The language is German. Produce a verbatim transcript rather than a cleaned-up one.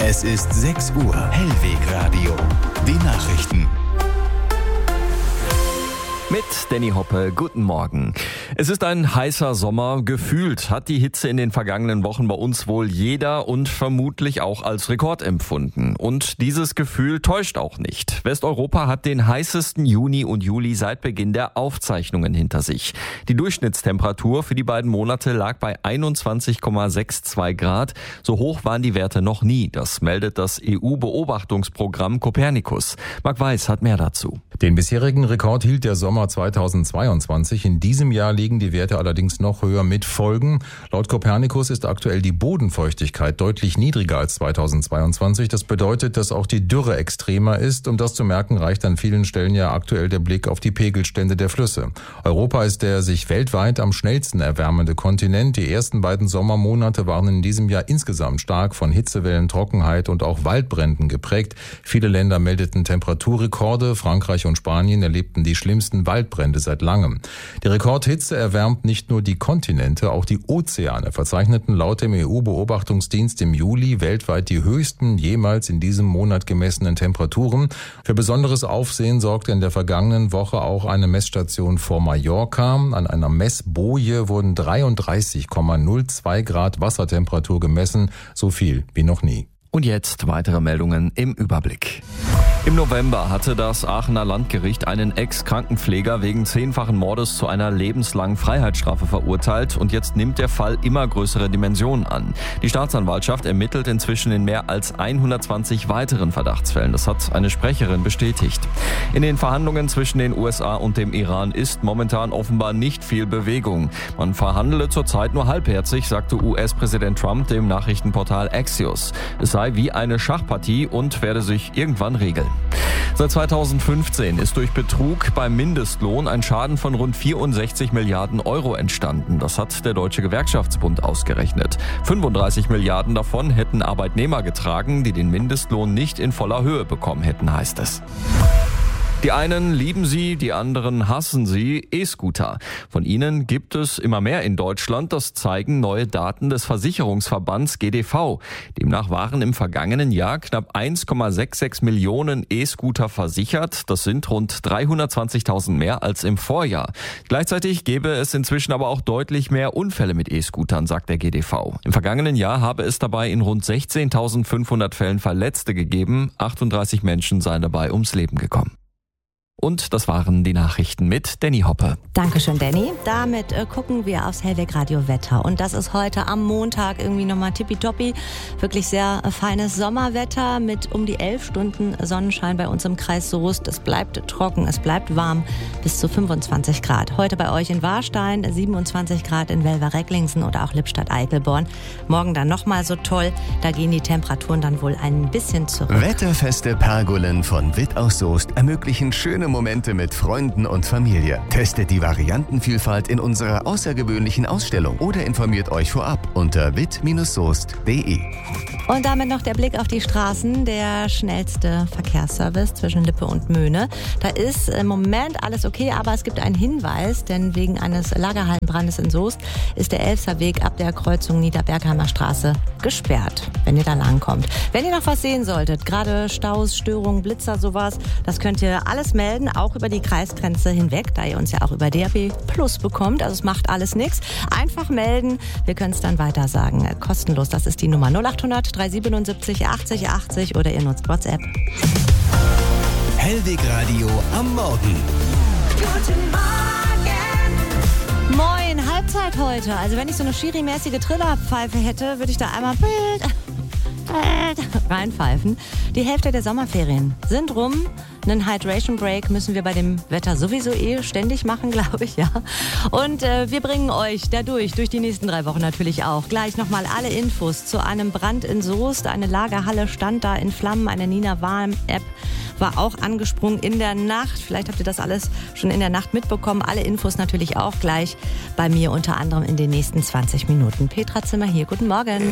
Es ist sechs Uhr. Hellwegradio. Die Nachrichten. Mit Danny Hoppe, guten Morgen. Es ist ein heißer Sommer. Gefühlt hat die Hitze in den vergangenen Wochen bei uns wohl jeder und vermutlich auch als Rekord empfunden. Und dieses Gefühl täuscht auch nicht. Westeuropa hat den heißesten Juni und Juli seit Beginn der Aufzeichnungen hinter sich. Die Durchschnittstemperatur für die beiden Monate lag bei einundzwanzig Komma zweiundsechzig Grad. So hoch waren die Werte noch nie. Das meldet das E U-Beobachtungsprogramm Copernicus. Marc Weiß hat mehr dazu. Den bisherigen Rekord hielt der Sommer zweitausendzweiundzwanzig. In diesem Jahr liegen die Werte allerdings noch höher mit Folgen. Laut Copernicus ist aktuell die Bodenfeuchtigkeit deutlich niedriger als zweitausendzweiundzwanzig. Das bedeutet, dass auch die Dürre extremer ist. Um das zu merken, reicht an vielen Stellen ja aktuell der Blick auf die Pegelstände der Flüsse. Europa ist der sich weltweit am schnellsten erwärmende Kontinent. Die ersten beiden Sommermonate waren in diesem Jahr insgesamt stark von Hitzewellen, Trockenheit und auch Waldbränden geprägt. Viele Länder meldeten Temperaturrekorde. Frankreich und Spanien erlebten die schlimmsten Waldbrände seit langem. Die Rekordhitze erwärmt nicht nur die Kontinente, auch die Ozeane verzeichneten laut dem E U-Beobachtungsdienst im Juli weltweit die höchsten jemals in diesem Monat gemessenen Temperaturen. Für besonderes Aufsehen sorgte in der vergangenen Woche auch eine Messstation vor Mallorca. An einer Messboje wurden dreiunddreißig Komma null zwei Grad Wassertemperatur gemessen, so viel wie noch nie. Und jetzt weitere Meldungen im Überblick. Im November hatte das Aachener Landgericht einen Ex-Krankenpfleger wegen zehnfachen Mordes zu einer lebenslangen Freiheitsstrafe verurteilt und jetzt nimmt der Fall immer größere Dimensionen an. Die Staatsanwaltschaft ermittelt inzwischen in mehr als hundertzwanzig weiteren Verdachtsfällen. Das hat eine Sprecherin bestätigt. In den Verhandlungen zwischen den U S A und dem Iran ist momentan offenbar nicht viel Bewegung. Man verhandele zurzeit nur halbherzig, sagte U S-Präsident Trump dem Nachrichtenportal Axios. Es sei wie eine Schachpartie und werde sich irgendwann regeln. Seit zweitausendfünfzehn ist durch Betrug beim Mindestlohn ein Schaden von rund vierundsechzig Milliarden Euro entstanden. Das hat der Deutsche Gewerkschaftsbund ausgerechnet. fünfunddreißig Milliarden davon hätten Arbeitnehmer getragen, die den Mindestlohn nicht in voller Höhe bekommen hätten, heißt es. Die einen lieben sie, die anderen hassen sie, E-Scooter. Von ihnen gibt es immer mehr in Deutschland, das zeigen neue Daten des Versicherungsverbands G D V. Demnach waren im vergangenen Jahr knapp eins Komma sechsundsechzig Millionen E-Scooter versichert. Das sind rund dreihundertzwanzigtausend mehr als im Vorjahr. Gleichzeitig gäbe es inzwischen aber auch deutlich mehr Unfälle mit E-Scootern, sagt der G D V. Im vergangenen Jahr habe es dabei in rund sechzehntausendfünfhundert Fällen Verletzte gegeben. achtunddreißig Menschen seien dabei ums Leben gekommen. Und das waren die Nachrichten mit Danny Hoppe. Dankeschön, Danny. Damit äh, gucken wir aufs Hellwegradio Wetter. Und das ist heute am Montag irgendwie nochmal tippitoppi. Wirklich sehr äh, feines Sommerwetter mit um die elf Stunden Sonnenschein bei uns im Kreis Soest. Es bleibt trocken, es bleibt warm, bis zu fünfundzwanzig Grad. Heute bei euch in Warstein, siebenundzwanzig Grad in Welver-Recklinghsen oder auch Lippstadt-Eickelborn. Morgen dann nochmal so toll. Da gehen die Temperaturen dann wohl ein bisschen zurück. Wetterfeste Pergolen von Witt aus Soest ermöglichen schöne Momente mit Freunden und Familie. Testet die Variantenvielfalt in unserer außergewöhnlichen Ausstellung oder informiert euch vorab unter witt soest punkt de. Und damit noch der Blick auf die Straßen. Der schnellste Verkehrsservice zwischen Lippe und Möhne. Da ist im Moment alles okay, aber es gibt einen Hinweis, denn wegen eines Lagerhallenbrandes in Soest ist der Elsterweg ab der Kreuzung Niederbergheimer Straße gesperrt, wenn ihr da langkommt. Wenn ihr noch was sehen solltet, gerade Staus, Störungen, Blitzer, sowas, das könnt ihr alles melden, auch über die Kreisgrenze hinweg, da ihr uns ja auch über D A B Plus bekommt. Also es macht alles nichts. Einfach melden, wir können es dann weiter sagen. Kostenlos, das ist die Nummer null acht hundert dreihundertsiebenundsiebzig achtzig achtzig oder ihr nutzt WhatsApp. Hellwegradio am Morgen. Guten Morgen. Moin, Halbzeit heute. Also wenn ich so eine Schiri-mäßige Trillerpfeife hätte, würde ich da einmal reinpfeifen. Die Hälfte der Sommerferien sind rum. Einen Hydration Break müssen wir bei dem Wetter sowieso eh ständig machen, glaube ich, ja. Und äh, wir bringen euch dadurch, durch die nächsten drei Wochen natürlich auch, gleich nochmal alle Infos zu einem Brand in Soest. Eine Lagerhalle stand da in Flammen, eine Nina Warm-App war auch angesprungen in der Nacht. Vielleicht habt ihr das alles schon in der Nacht mitbekommen. Alle Infos natürlich auch gleich bei mir, unter anderem in den nächsten zwanzig Minuten. Petra Zimmer hier, guten Morgen.